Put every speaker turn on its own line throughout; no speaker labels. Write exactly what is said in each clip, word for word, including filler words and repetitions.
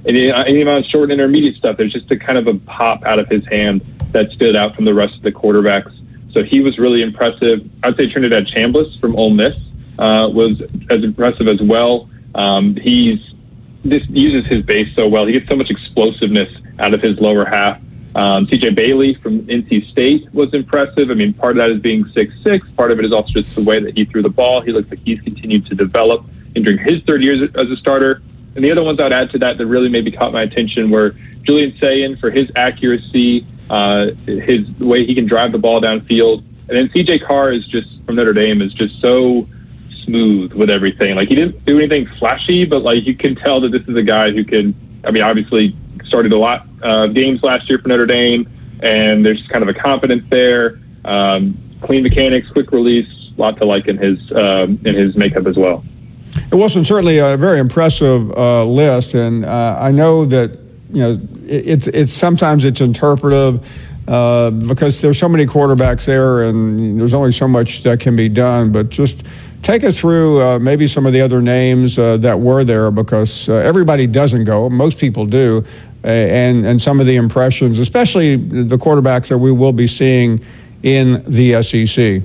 any, any amount of short and intermediate stuff. There's just a kind of a pop out of his hand that stood out from the rest of the quarterbacks. So he was really impressive. I'd say Trinidad Chambliss from Ole Miss uh, was as impressive as well. Um, he's this uses his base so well. He gets so much explosiveness out of his lower half. Um, C J Bailey from N C State was impressive. I mean, part of that is being six six. Part of it is also just the way that he threw the ball. He looks like he's continued to develop and during his third year as a starter. And the other ones I'd add to that that really maybe caught my attention were Julian Sayin for his accuracy, uh, his the way he can drive the ball downfield. And then C J Carr is just, from Notre Dame, is just so smooth with everything. Like, he didn't do anything flashy, but, like, you can tell that this is a guy who can, I mean, obviously started a lot of uh, games last year for Notre Dame, and there's kind of a confidence there. Um, clean mechanics, quick release, a lot to like in his, um, in his makeup as well.
It wasn't certainly a very impressive uh, list, and uh, I know that, you know, it, it's it's sometimes it's interpretive uh, because there's so many quarterbacks there, and there's only so much that can be done. But just take us through uh, maybe some of the other names uh, that were there, because uh, everybody doesn't go, most people do, uh, and and some of the impressions, especially the quarterbacks that we will be seeing in the S E C.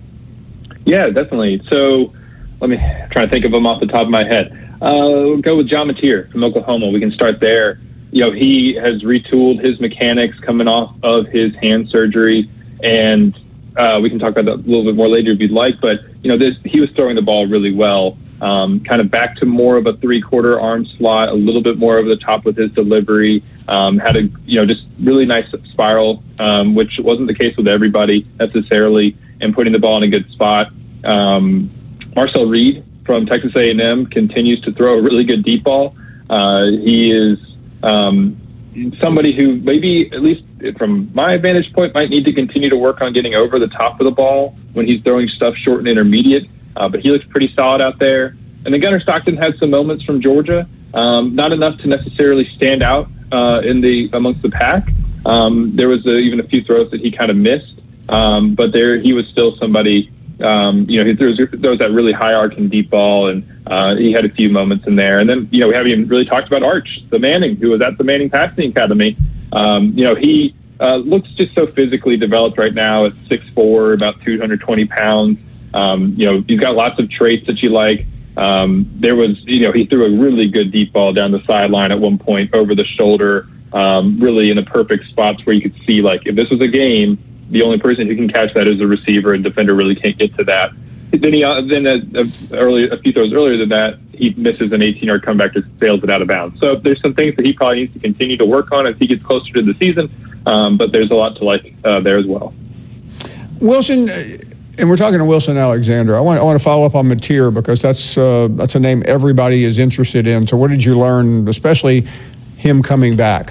Yeah, definitely. So. Let me try to think of them off the top of my head. Uh, we'll go with John Mateer from Oklahoma. We can start there. You know, he has retooled his mechanics coming off of his hand surgery, and uh, we can talk about that a little bit more later if you'd like. But, you know, this he was throwing the ball really well, um, kind of back to more of a three-quarter arm slot, a little bit more over the top with his delivery, um, had a, you know, just really nice spiral, um, which wasn't the case with everybody necessarily, and putting the ball in a good spot. Um, Marcel Reed from Texas A and M continues to throw a really good deep ball. Uh, he is um, somebody who maybe, at least from my vantage point, might need to continue to work on getting over the top of the ball when he's throwing stuff short and intermediate. Uh, but he looks pretty solid out there. And then Gunnar Stockton had some moments from Georgia, um, not enough to necessarily stand out uh, in the amongst the pack. Um, there was a, even a few throws that he kind of missed, um, but there he was still somebody. Um, you know, he throws, throws that really high arcing deep ball, and uh, he had a few moments in there. And then, you know, we haven't even really talked about Arch, the Manning, who was at the Manning Passing Academy. Um, you know, he uh, looks just so physically developed right now at six foot four, about two hundred twenty pounds. Um, you know, he's got lots of traits that you like. Um, there was, you know, he threw a really good deep ball down the sideline at one point over the shoulder, um, really in the perfect spots where you could see, like, if this was a game, the only person who can catch that is a receiver, and defender really can't get to that. Then he, uh, then a, a, early, a few throws earlier than that, he misses an eighteen-yard comeback, just sails it out of bounds. So there's some things that he probably needs to continue to work on as he gets closer to the season, um, but there's a lot to like uh, there as well.
Wilson, and we're talking to Wilson Alexander. I want, I want to follow up on Mateer, because that's uh, that's a name everybody is interested in. So what did you learn, especially him coming back?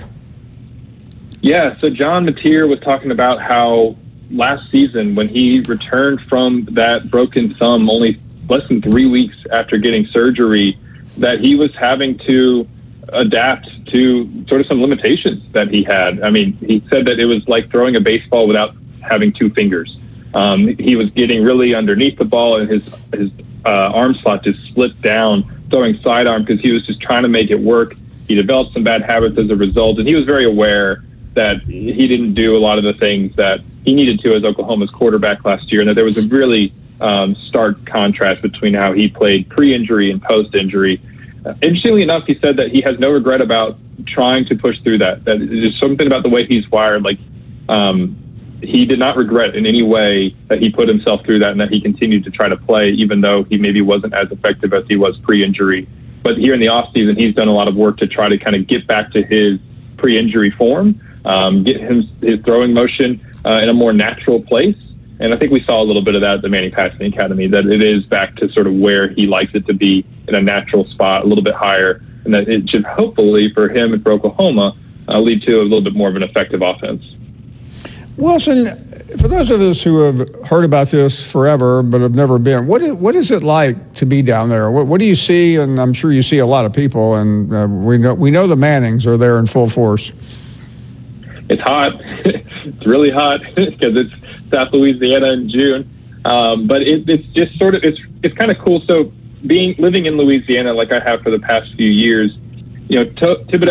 Yeah, so John Mateer was talking about how last season, when he returned from that broken thumb only less than three weeks after getting surgery, that he was having to adapt to sort of some limitations that he had. I mean, he said that it was like throwing a baseball without having two fingers. Um, he was getting really underneath the ball, and his his uh, arm slot just split down, throwing sidearm, because he was just trying to make it work. He developed some bad habits as a result, and he was very aware that he didn't do a lot of the things that he needed to as Oklahoma's quarterback last year, and that there was a really um, stark contrast between how he played pre-injury and post-injury. Uh, interestingly enough, he said that he has no regret about trying to push through that. That there's something about the way he's wired. Like, um, he did not regret in any way that he put himself through that, and that he continued to try to play, even though he maybe wasn't as effective as he was pre-injury. But here in the offseason, he's done a lot of work to try to kind of get back to his pre-injury form. Um, get him his throwing motion uh, in a more natural place. And I think we saw a little bit of that at the Manning Passing Academy, that it is back to sort of where he likes it to be, in a natural spot, a little bit higher, and that it should hopefully, for him and for Oklahoma, uh, lead to a little bit more of an effective offense.
Wilson, for those of us who have heard about this forever but have never been, what is, what is it like to be down there? What, what do you see? And I'm sure you see a lot of people, and uh, we know we know the Mannings are there in full force.
It's hot. It's really hot because it's South Louisiana in June. Um, but it, it's just sort of, it's it's kind of cool. So being living in Louisiana like I have for the past few years, you know, Thibodeau